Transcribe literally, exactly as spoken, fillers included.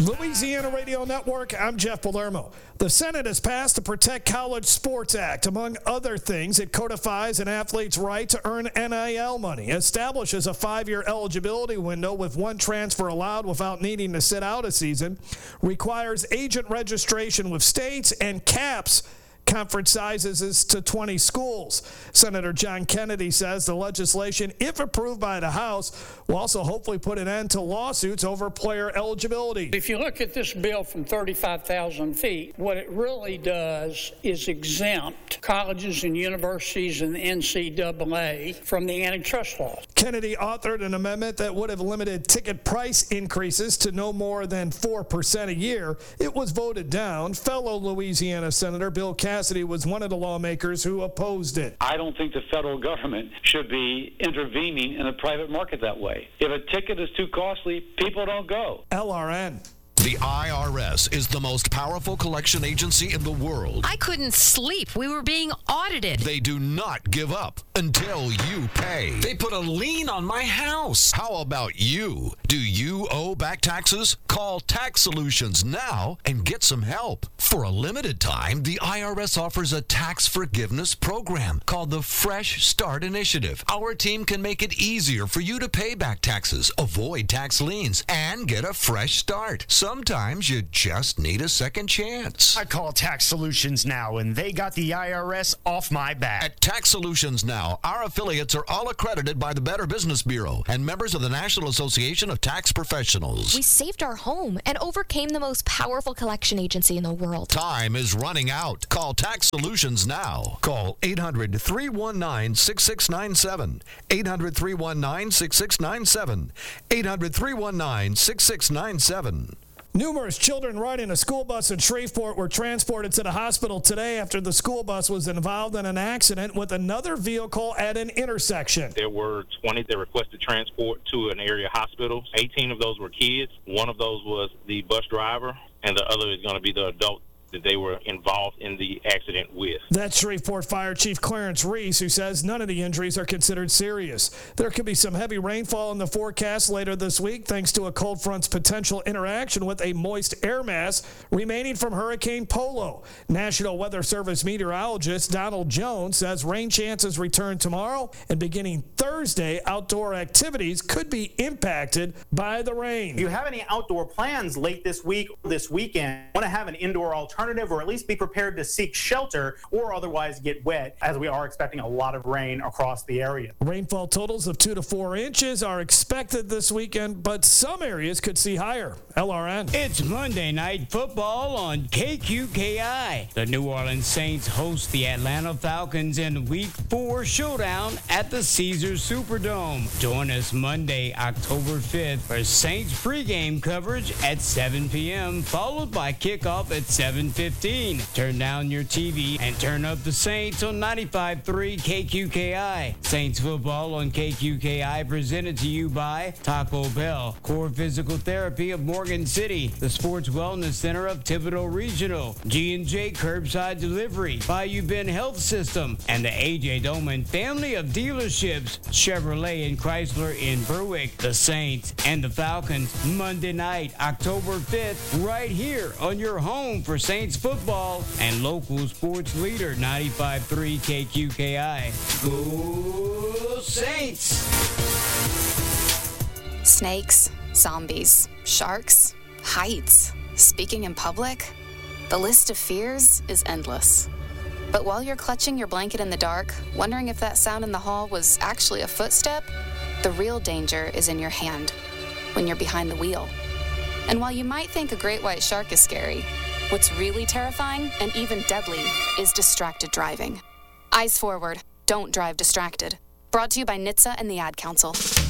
Louisiana Radio Network, I'm Jeff Palermo. The Senate has passed the Protect College Sports Act. Among other things, it codifies an athlete's right to earn N I L money, establishes a five-year eligibility window with one transfer allowed without needing to sit out a season, requires agent registration with states, and caps conference sizes to twenty schools. Senator John Kennedy says the legislation, if approved by the House, will also hopefully put an end to lawsuits over player eligibility. If you look at this bill from thirty-five thousand feet, what it really does is exempt colleges and universities and the N C double A from the antitrust laws. Kennedy authored an amendment that would have limited ticket price increases to no more than four percent a year. It was voted down. Fellow Louisiana Senator Bill Cassidy was one of the lawmakers who opposed it. I don't think the federal government should be intervening in the private market that way. If a ticket is too costly, people don't go. L R N. The I R S is the most powerful collection agency in the world. I couldn't sleep. We were being audited. They do not give up until you pay. They put a lien on my house. How about you? Do you owe back taxes? Call Tax Solutions now and get some help. For a limited time, the I R S offers a tax forgiveness program called the Fresh Start Initiative. Our team can make it easier for you to pay back taxes, avoid tax liens, and get a fresh start. Sometimes you just need a second chance. I call Tax Solutions now, and they got the I R S off my back. At Tax Solutions Now, our affiliates are all accredited by the Better Business Bureau and members of the National Association of Tax Professionals. We saved our home and overcame the most powerful collection agency in the world. Time is running out. Call Tax Solutions now. Call eight hundred, three one nine, six six nine seven. eight hundred, three one nine, six six nine seven. eight hundred, three one nine, six six nine seven. Numerous children riding a school bus in Shreveport were transported to the hospital today after the school bus was involved in an accident with another vehicle at an intersection. There were twenty that requested transport to an area hospital. eighteen of those were kids. One of those was the bus driver, and the other is going to be the adult that they were involved in the accident with. That's Shreveport Fire Chief Clarence Reese, who says none of the injuries are considered serious. There could be some heavy rainfall in the forecast later this week thanks to a cold front's potential interaction with a moist air mass remaining from Hurricane Polo. National Weather Service meteorologist Donald Jones says rain chances return tomorrow, and beginning Thursday, outdoor activities could be impacted by the rain. If you have any outdoor plans late this week or this weekend, want to have an indoor alternative, or at least be prepared to seek shelter or otherwise get wet, as we are expecting a lot of rain across the area. Rainfall totals of two to four inches are expected this weekend, but some areas could see higher. L R N. It's Monday Night Football on K Q K I. The New Orleans Saints host the Atlanta Falcons in Week four showdown at the Caesars Superdome. Join us Monday, October fifth for Saints pregame coverage at seven p.m., followed by kickoff at seven fifteen. Turn down your T V and turn up the Saints on ninety-five point three K Q K I. Saints football on K Q K I presented to you by Taco Bell, Core Physical Therapy of Morgan City, the Sports Wellness Center of Thibodaux Regional, G and J Curbside Delivery, Bayou Bend Health System, and the A J Doman family of dealerships, Chevrolet and Chrysler in Berwick. The Saints and the Falcons Monday night, October fifth, right here on your home for Saints football and local sports leader ninety-five point three K Q K I. Go Saints! Snakes, zombies, sharks, heights, speaking in public. The list of fears is endless. But while you're clutching your blanket in the dark, wondering if that sound in the hall was actually a footstep, the real danger is in your hand, when you're behind the wheel. And while you might think a great white shark is scary, what's really terrifying and even deadly is distracted driving. Eyes forward. Don't drive distracted. Brought to you by N H T S A and the Ad Council.